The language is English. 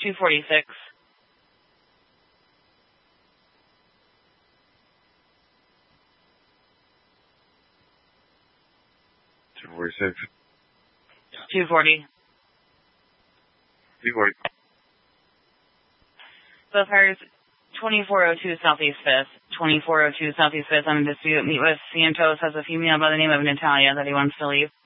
246. 246. 240. 240. Both cars, 2402 Southeast 5th. 2402 Southeast 5th on a dispute. Meet with Santos, has a female by the name of Natalia that he wants to leave.